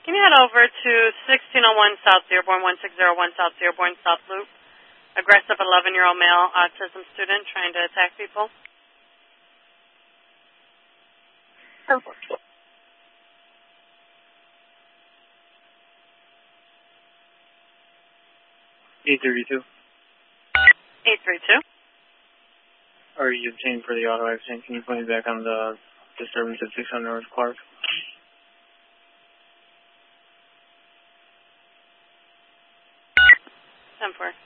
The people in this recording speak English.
Can you head over to 1601 South Dearborn, 1601 South Dearborn, South Loop? Aggressive 11-year-old male autism student trying to attack people. Okay. 832. 832. Are you obtained for the auto accident? Can you put me back on the disturbance at 600 North Clark? 10-4.